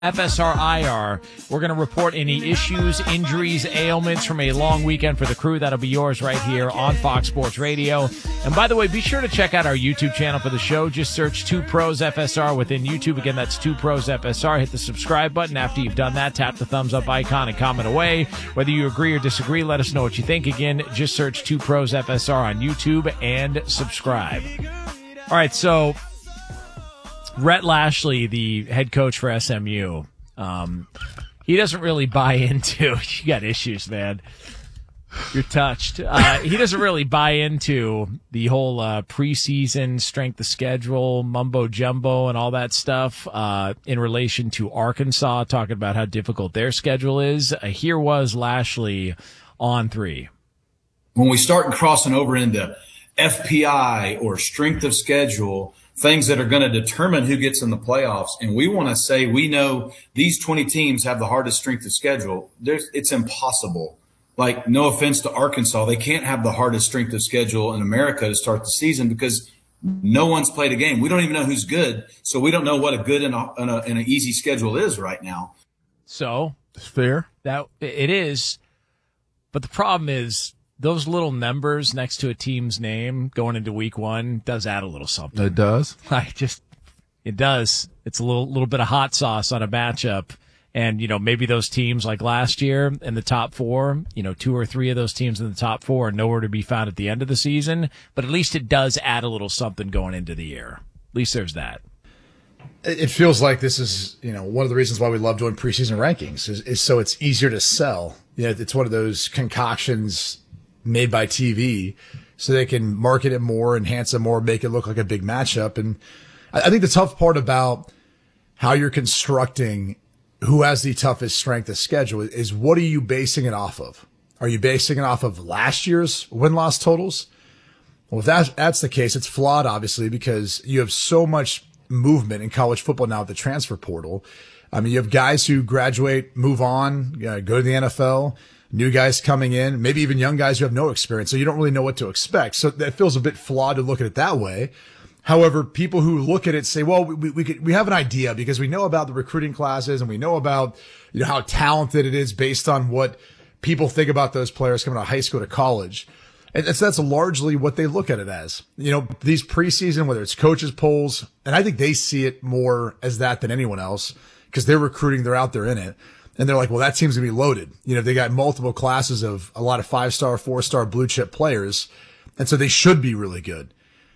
FSR-IR. We're going to report any issues, injuries, ailments from a long weekend for the crew. That'll be yours right here on Fox Sports Radio. And by the way, be sure to check out our YouTube channel for the show. Just search 2 Pros FSR within YouTube. Again, that's 2 Pros FSR. Hit the subscribe button. After you've done that, tap the thumbs up icon and comment away. Whether you agree or disagree, let us know what you think. Again, just search 2 Pros FSR on YouTube and subscribe. All right, so Rhett Lashley, the head coach for SMU, he doesn't really buy into – you got issues, man. You're touched. He doesn't really buy into the whole preseason strength of schedule, mumbo-jumbo and all that stuff in relation to Arkansas, talking about how difficult their schedule is. Here was Lashley on 3. When we start crossing over into FPI or strength of schedule – things that are going to determine who gets in the playoffs. And we want to say we know these 20 teams have the hardest strength of schedule. It's impossible. Like, no offense to Arkansas, they can't have the hardest strength of schedule in America to start the season because no one's played a game. We don't even know who's good, so we don't know what a good and an easy schedule is right now. So it's fair. That it is, but the problem is, those little numbers next to a team's name going into week 1 does add a little something. It does. It does. It's a little bit of hot sauce on a matchup. And, maybe those teams like last year in the top 4, 2 or 3 of those teams in the top 4 are nowhere to be found at the end of the season. But at least it does add a little something going into the year. At least there's that. It feels like this is, one of the reasons why we love doing preseason rankings is so it's easier to sell. It's one of those concoctions made by TV so they can market it more, enhance it more, make it look like a big matchup. And I think the tough part about how you're constructing who has the toughest strength of schedule is what are you basing it off of? Are you basing it off of last year's win-loss totals? Well, if that's the case, it's flawed, obviously, because you have so much movement in college football now with the transfer portal. I mean, you have guys who graduate, move on, go to the NFL, new guys coming in, maybe even young guys who have no experience. So you don't really know what to expect. So that feels a bit flawed to look at it that way. However, people who look at it say, well, we have an idea because we know about the recruiting classes and we know about, how talented it is based on what people think about those players coming out of high school to college. And so that's largely what they look at it as. These preseason, whether it's coaches polls, and I think they see it more as that than anyone else because they're recruiting, they're out there in it. And they're like, well, that team's going to be loaded. They got multiple classes of a lot of 5-star, 4-star blue chip players. And so they should be really good.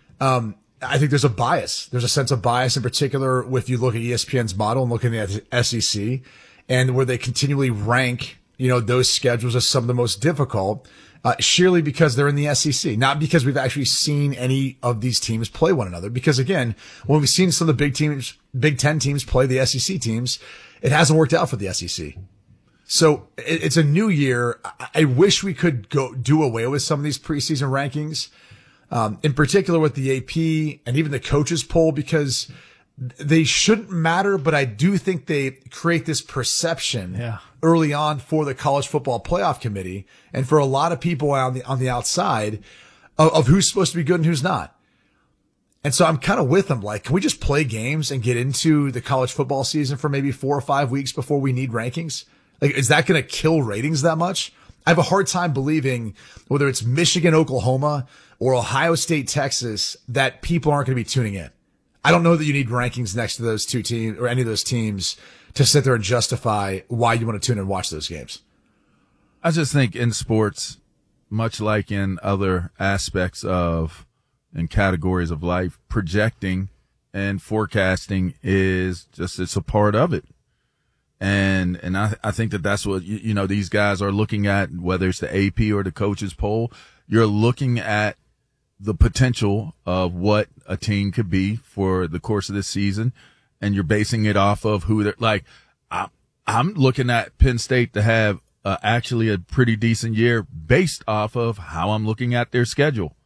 I think there's a bias. There's a sense of bias in particular if you look at ESPN's model and looking at the SEC and where they continually rank, those schedules as some of the most difficult, surely because they're in the SEC, not because we've actually seen any of these teams play one another. Because again, when we've seen some of the Big Ten teams play the SEC teams, it hasn't worked out for the SEC. So it's a new year. I wish we could do away with some of these preseason rankings, in particular with the AP and even the coaches poll, because they shouldn't matter. But I do think they create this perception early on for the College Football Playoff Committee and for a lot of people on the outside of who's supposed to be good and who's not. And so I'm kind of with them. Like, can we just play games and get into the college football season for maybe 4 or 5 weeks before we need rankings? Like, is that going to kill ratings that much? I have a hard time believing whether it's Michigan, Oklahoma, or Ohio State, Texas, that people aren't going to be tuning in. I don't know that you need rankings next to those 2 teams or any of those teams to sit there and justify why you want to tune in and watch those games. I just think in sports, much like in other aspects of and categories of life, projecting and forecasting it's a part of it. And I think that's what, these guys are looking at, whether it's the AP or the coaches poll. You're looking at the potential of what a team could be for the course of this season. And you're basing it off of who they're like. I'm looking at Penn State to have actually a pretty decent year based off of how I'm looking at their schedule.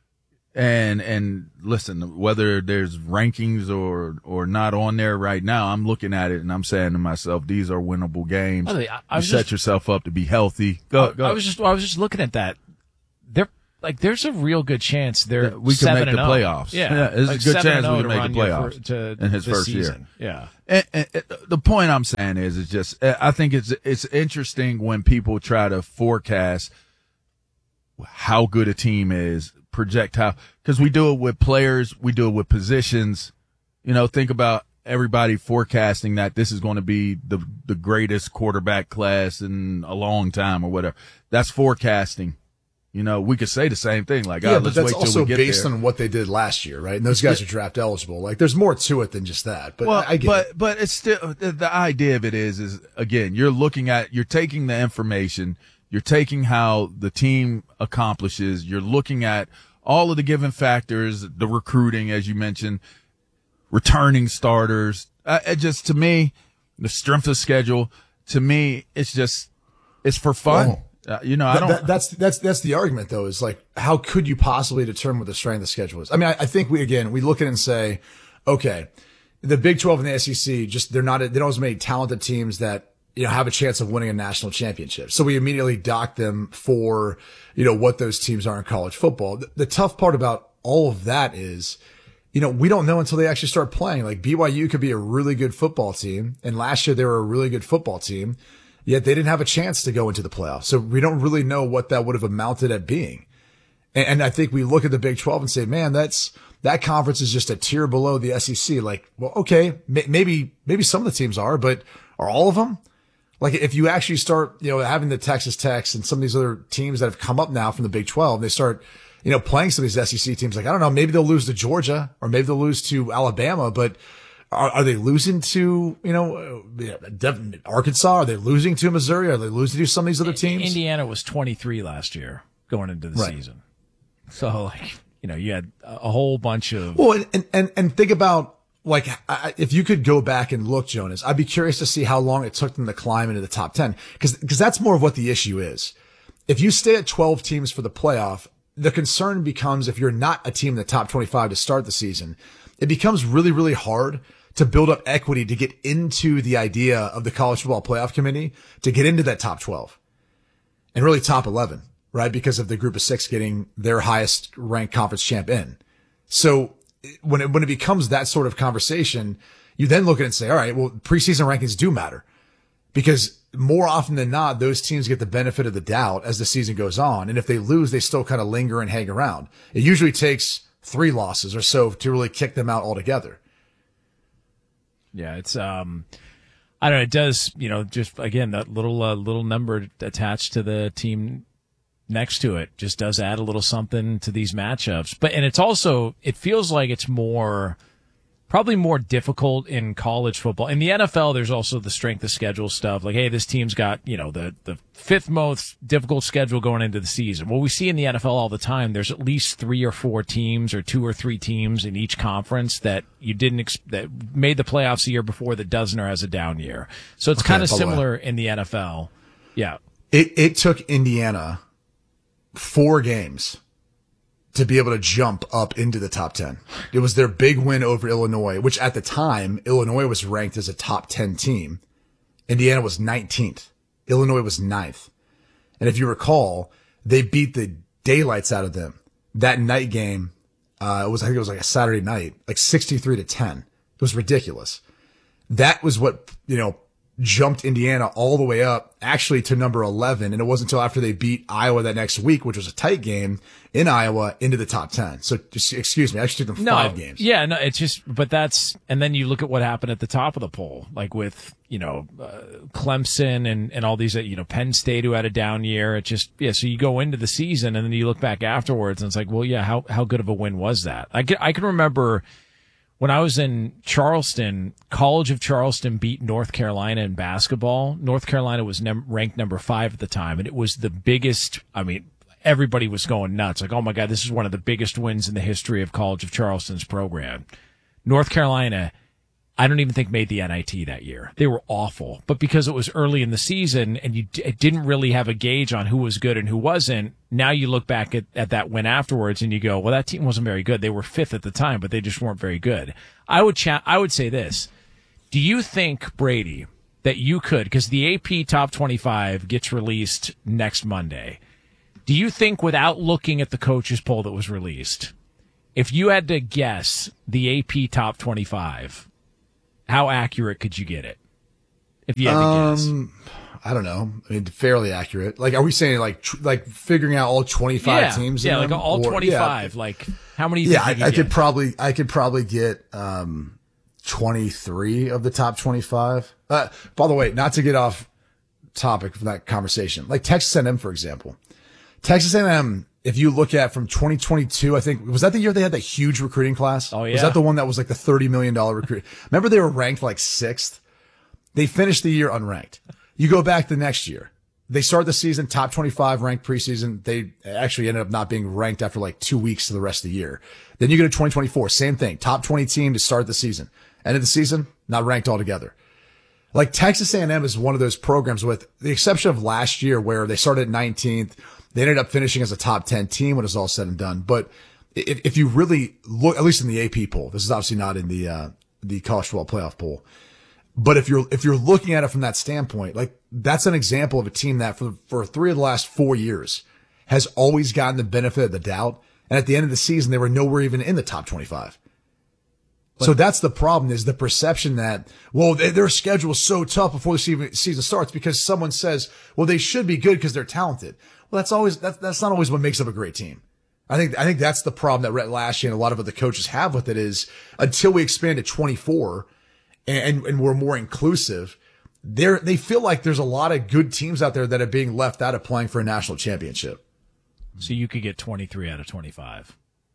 And listen, whether there's rankings or not on there right now, I'm looking at it and I'm saying to myself, these are winnable games. You set yourself up to be healthy. Go. I was just looking at that. like there's a real good chance we can make the 7-0. playoffs. Yeah, there's like a good chance 7-0 we can to make run the you playoffs in his this first season. year. Yeah. And the point I'm saying is just I think it's interesting when people try to forecast how good a team is, project how, because we do it with players, we do it with positions. Think about everybody forecasting that this is going to be the greatest quarterback class in a long time or whatever. That's forecasting. We could say the same thing, like, but let's that's wait till also we get based there. on what they did last year, right? And those guys are draft eligible. Like, there's more to it than just that. But I get it. But it's still, the idea of it is again, you're taking the information, you're taking how the team accomplishes, you're looking at all of the given factors, the recruiting, as you mentioned, returning starters. To me, the strength of schedule, to me, it's for fun. That's the argument though, is like, how could you possibly determine what the strength of the schedule is? I mean, I think we look at it and say, okay, the Big 12 and the SEC, they don't have as many talented teams that, have a chance of winning a national championship. So we immediately dock them for, what those teams are in college football. The tough part about all of that is, we don't know until they actually start playing. Like BYU could be a really good football team. And last year they were a really good football team, yet they didn't have a chance to go into the playoffs. So we don't really know what that would have amounted at being. And I think we look at the Big 12 and say, man, that conference is just a tier below the SEC. Like, well, okay, maybe some of the teams are, but are all of them? Like if you actually start, having the Texas Techs and some of these other teams that have come up now from the Big 12, they start, playing some of these SEC teams. Like, I don't know, maybe they'll lose to Georgia or maybe they'll lose to Alabama, but are they losing to, Arkansas? Are they losing to Missouri? Are they losing to some of these other teams? Indiana was 23 last year going into the season. So you had a whole bunch of. Well, and think about, like, if you could go back and look, Jonas, I'd be curious to see how long it took them to climb into the top 10. Cause that's more of what the issue is. If you stay at 12 teams for the playoff, the concern becomes if you're not a team in the top 25 to start the season, it becomes really, really hard to build up equity to get into the idea of the college football playoff committee to get into that top 12 and really top 11, right? Because of the group of 6 getting their highest ranked conference champ in. So when it becomes that sort of conversation, you then look at it and say, all right, well, preseason rankings do matter because more often than not, those teams get the benefit of the doubt as the season goes on. And if they lose, they still kind of linger and hang around. It usually takes 3 losses or so to really kick them out altogether. Yeah, it's I don't know. It does, just again that little number attached to the team next to it just does add a little something to these matchups. But and it's also it feels like it's probably more difficult in college football. In the NFL, there's also the strength of schedule stuff. Like, hey, this team's got, the 5th most difficult schedule going into the season. Well, we see in the NFL all the time, there's at least 3 or 4 teams or 2 or 3 teams in each conference that you that made the playoffs the year before that doesn't or has a down year. So it's kind of similar in the NFL. Yeah. It took Indiana 4 games to be able to jump up into the top 10. It was their big win over Illinois, which at the time, Illinois was ranked as a top 10 team. Indiana was 19th. Illinois was 9th. And if you recall, they beat the daylights out of them. That night game, I think it was like a Saturday night, like 63-10. It was ridiculous. That was what, jumped Indiana all the way up actually to number 11. And it wasn't until after they beat Iowa that next week, which was a tight game in Iowa, into the top 10. So excuse me, I actually took them 5 games. Yeah, no, it's just, but and then you look at what happened at the top of the poll, like with, Clemson and all these, Penn State who had a down year. It just, so you go into the season and then you look back afterwards and it's like, well, yeah, how good of a win was that? I can remember when I was in Charleston, College of Charleston beat North Carolina in basketball. North Carolina was ranked number 5 at the time, and it was the biggest. I mean, everybody was going nuts. Like, oh my God, this is one of the biggest wins in the history of College of Charleston's program. North Carolina, I don't even think made the NIT that year. They were awful. But because it was early in the season and you didn't really have a gauge on who was good and who wasn't, now you look back at that win afterwards and you go, well, that team wasn't very good. They were 5th at the time, but they just weren't very good. I would say this. Do you think, Brady, that you could, because the AP Top 25 gets released next Monday, Do you think, without looking at the coaches poll that was released, if you had to guess the AP top 25, how accurate could you get it? If you had to guess. I don't know. I mean, fairly accurate. Like, are we saying like figuring out all 25 teams? Yeah, like them? all 25. Yeah. Like, how many? I could probably get 23 of the top 25. By the way, not to get off topic from that conversation, like Texas A&M, for example. Texas A&M, if you look at from 2022, I think, was that the year they had that huge recruiting class? Oh, yeah. Was that the one that was like the $30 million recruit? Remember they were ranked like 6th? They finished the year unranked. You go back the next year. They start the season top 25 ranked preseason. They actually ended up not being ranked after like 2 weeks to the rest of the year. Then you go to 2024, same thing. Top 20 team to start the season. End of the season, not ranked altogether. Like Texas A&M is one of those programs, with the exception of last year where they started 19th. They ended up finishing as a top 10 team when it was all said and done. But if you really look, at least in the AP poll, this is obviously not in the college football playoff poll. But if you're looking at it from that standpoint, like that's an example of a team that for 3 of the last 4 years has always gotten the benefit of the doubt. And at the end of the season, they were nowhere even in the top 25. So that's the problem, is the perception that, well, their schedule is so tough before the season starts because someone says, well, they should be good because they're talented. Well, that's not always what makes up a great team. I think that's the problem that Rhett Lashlee and a lot of other coaches have with it, is until we expand to 24 and we're more inclusive, they feel like there's a lot of good teams out there that are being left out of playing for a national championship. So you could get 23 out of 25.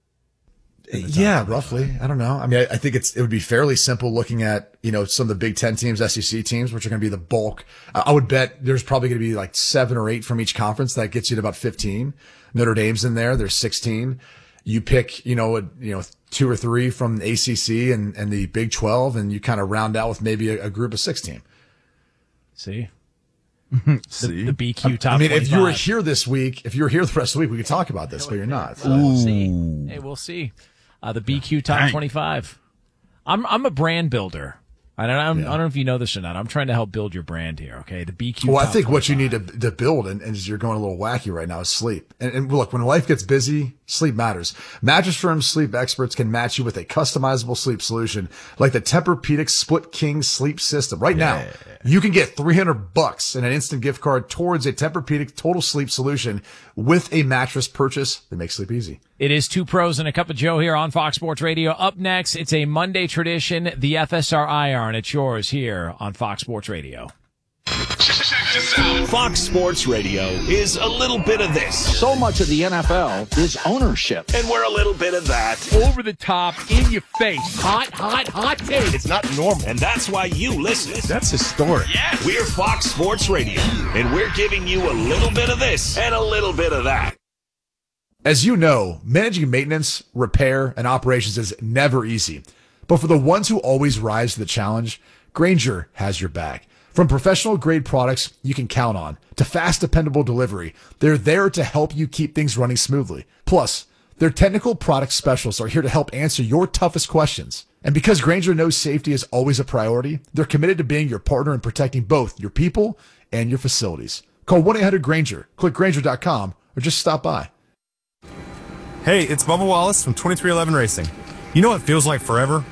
Yeah, roughly. I don't know. I mean, I think it would be fairly simple looking at, some of the Big Ten teams, SEC teams, which are going to be the bulk. I would bet there's probably going to be like 7 or 8 from each conference. That gets you to about 15. Notre Dame's in there. There's 16. You pick, 2 or 3 from the ACC and the Big 12, and you kind of round out with maybe a group of 16. See? See? The BQ top 25. I mean, if you were here this week, if you were here the rest of the week, we could talk about this, but you're not. So. We'll see. Hey, we'll see. The BQ top 25. I'm a brand builder. I don't know if you know this or not. I'm trying to help build your brand here. Okay. The BQ. Well, top I think 25. what you need to build, and you're going a little wacky right now, is sleep. And look, when life gets busy, sleep matters. Mattress Firm's sleep experts can match you with a customizable sleep solution like the Tempur-Pedic Split King sleep system. Right now, you can get $300 and an instant gift card towards a Tempur-Pedic total sleep solution with a mattress purchase that makes sleep easy. It is 2 pros and a cup of Joe here on Fox Sports Radio. Up next, it's a Monday tradition, the FSR Iron. It's yours here on Fox Sports Radio. Fox Sports Radio is a little bit of this. So much of the NFL is ownership. And we're a little bit of that. Over the top, in your face. Hot take. It's not normal. And that's why you listen. That's historic. Yeah. We're Fox Sports Radio. And we're giving you a little bit of this and a little bit of that. As you know, managing maintenance, repair, and operations is never easy. But for the ones who always rise to the challenge, Grainger has your back. From professional-grade products you can count on to fast, dependable delivery, they're there to help you keep things running smoothly. Plus, their technical product specialists are here to help answer your toughest questions. And because Grainger knows safety is always a priority, they're committed to being your partner in protecting both your people and your facilities. Call 1-800-GRAINGER, click Grainger.com, or just stop by. Hey, it's Bubba Wallace from 2311 Racing. You know what feels like forever?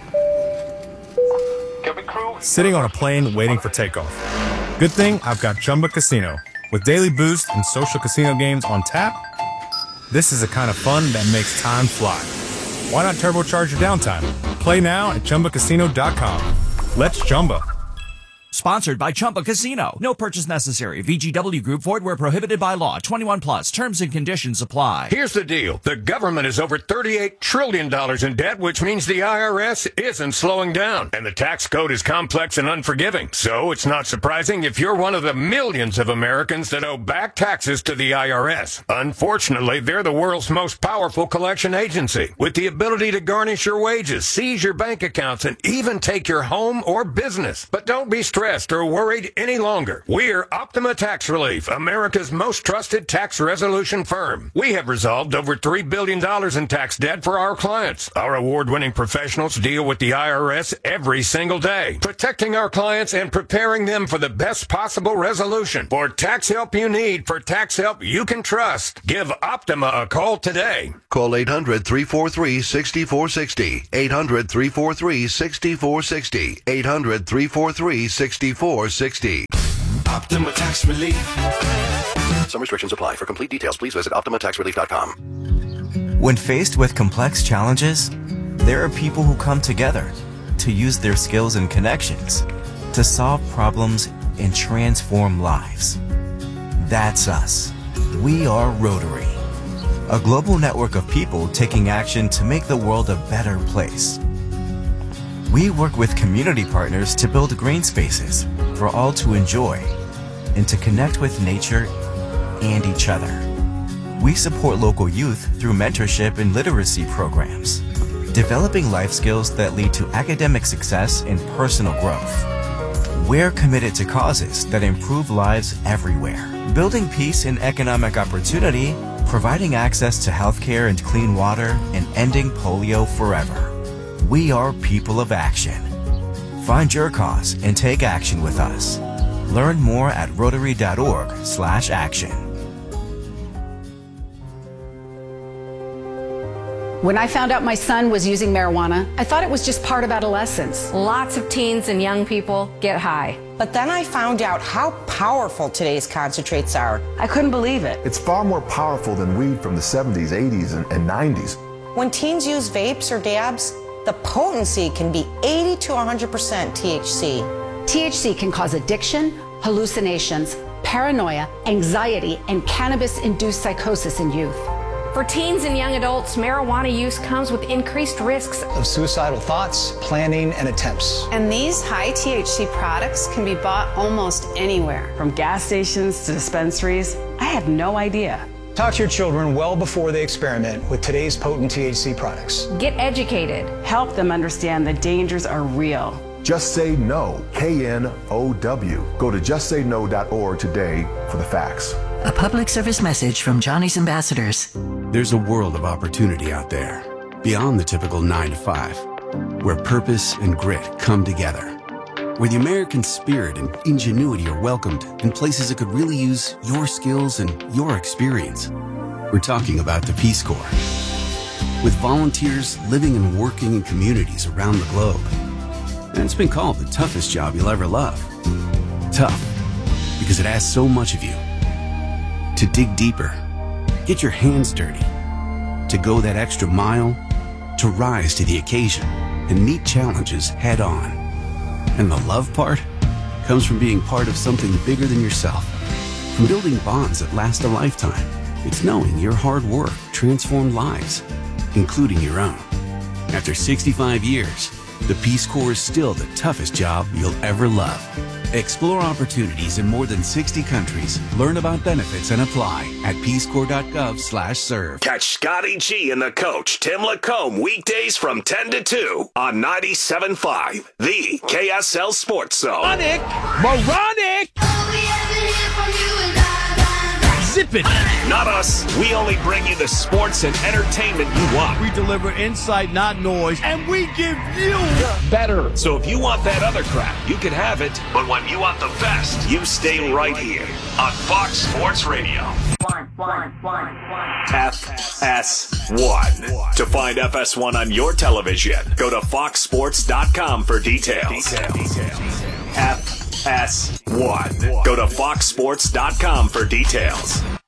Sitting on a plane waiting for takeoff. Good thing I've got Chumba Casino. With daily boost and social casino games on tap, this is the kind of fun that makes time fly. Why not turbocharge your downtime? Play now at ChumbaCasino.com. Let's Chumba. Sponsored by Chumba Casino. No purchase necessary. VGW Group. Void where prohibited by law. 21 plus. Terms and conditions apply. Here's the deal. The government is over $38 trillion in debt, which means the IRS isn't slowing down. And the tax code is complex and unforgiving. So it's not surprising if you're one of the millions of Americans that owe back taxes to the IRS. Unfortunately, they're the world's most powerful collection agency, with the ability to garnish your wages, seize your bank accounts, and even take your home or business. But don't be stressed stressed or worried any longer. We're Optima Tax Relief, America's most trusted tax resolution firm. We have resolved over $3 billion in tax debt for our clients. Our award-winning professionals deal with the IRS every single day, protecting our clients and preparing them for the best possible resolution. For tax help you need, for tax help you can trust, give Optima a call today. Call 800-343-6460. 800-343-6460. 800-343-6460. Optima Tax Relief. Some restrictions apply. For complete details, please visit OptimaTaxRelief.com. When faced with complex challenges, there are people who come together to use their skills and connections to solve problems and transform lives. That's us. We are Rotary, a global network of people taking action to make the world a better place. We work with community partners to build green spaces for all to enjoy and to connect with nature and each other. We support local youth through mentorship and literacy programs, developing life skills that lead to academic success and personal growth. We're committed to causes that improve lives everywhere, building peace and economic opportunity, providing access to healthcare and clean water, and ending polio forever. We are people of action. Find your cause and take action with us. Learn more at Rotary.org/action. When I found out my son was using marijuana, I thought it was just part of adolescence. Lots of teens and young people get high. But then I found out how powerful today's concentrates are. I couldn't believe it. It's far more powerful than weed from the 70s, 80s, and 90s. When teens use vapes or dabs, the potency can be 80 to 100% THC. THC can cause addiction, hallucinations, paranoia, anxiety, and cannabis-induced psychosis in youth. For teens and young adults, marijuana use comes with increased risks of suicidal thoughts, planning, and attempts. And these high THC products can be bought almost anywhere. From gas stations to dispensaries, I had no idea. Talk to your children well before they experiment with today's potent THC products. Get educated. Help them understand the dangers are real. Just Say No, KNOW. Go to justsayno.org today for the facts. A public service message from Johnny's Ambassadors. There's a world of opportunity out there, beyond the typical 9 to 5, where purpose and grit come together, where the American spirit and ingenuity are welcomed in places that could really use your skills and your experience. We're talking about the Peace Corps, with volunteers living and working in communities around the globe. And it's been called the toughest job you'll ever love. Tough, because it asks so much of you. To dig deeper, get your hands dirty, to go that extra mile, to rise to the occasion and meet challenges head on. And the love part comes from being part of something bigger than yourself, from building bonds that last a lifetime. It's knowing your hard work transformed lives, including your own. After 65 years, the Peace Corps is still the toughest job you'll ever love. Explore opportunities in more than 60 countries. Learn about benefits and apply at peacecorps.gov/serve. Catch Scotty G and the coach, Tim Lacombe, weekdays from 10 to 2 on 97.5, the KSL Sports Zone. Moronic! Zip it! Not us. We only bring you the sports and entertainment you want. We deliver insight, not noise, and we give you better. So if you want that other crap, you can have it. But when you want the best, you stay right here on Fox Sports Radio. FS1. To find FS1 on your television, go to foxsports.com for details. FS1. Go to foxsports.com for details.